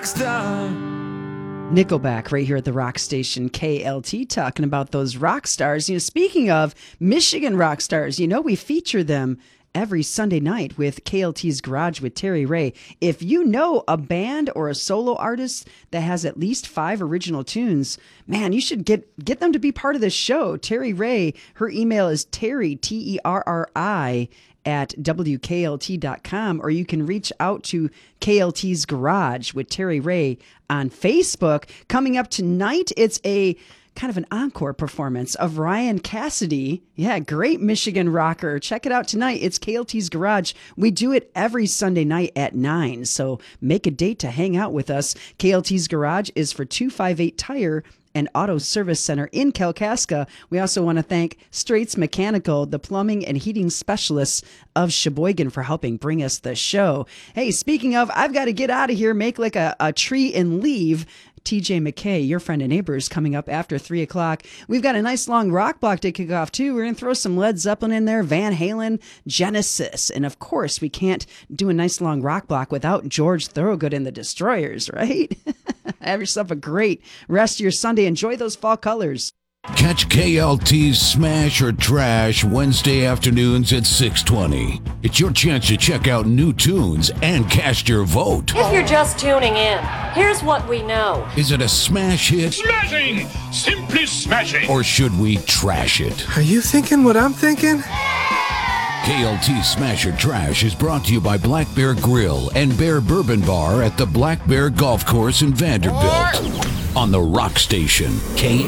rock star. Nickelback right here at the rock station KLT, talking about those rock stars. Speaking of Michigan rock stars, we feature them every Sunday night with KLT's Garage with Terry Ray. If you know a band or a solo artist that has at least 5 original tunes, man, you should get them to be part of this show. Terry Ray, her email is Terry, Terri, at WKLT.com, or you can reach out to KLT's Garage with Terry Ray on Facebook. Coming up tonight, it's a kind of an encore performance of Ryan Cassidy. Yeah, great Michigan rocker. Check it out tonight. It's KLT's Garage. We do it every Sunday night at 9, so make a date to hang out with us. KLT's Garage is for 258 Tire and Auto Service Center in Kalkaska. We also want to thank Straits Mechanical, the plumbing and heating specialists of Sheboygan, for helping bring us the show. Hey, speaking of, I've got to get out of here, make like a tree and leave. TJ McKay, your friend and neighbor, is coming up after 3 o'clock. We've got a nice long rock block to kick off, too. We're going to throw some Led Zeppelin in there, Van Halen, Genesis. And, of course, we can't do a nice long rock block without George Thorogood and the Destroyers, right? Have yourself a great rest of your Sunday. Enjoy those fall colors. Catch KLT's Smash or Trash Wednesday afternoons at 6:20. It's your chance to check out new tunes and cast your vote. If you're just tuning in, here's what we know. Is it a smash hit? Smashing! Simply smashing! Or should we trash it? Are you thinking what I'm thinking? KLT Smash or Trash is brought to you by Black Bear Grill and Bear Bourbon Bar at the Black Bear Golf Course in Vanderbilt. On the Rock Station, KLT.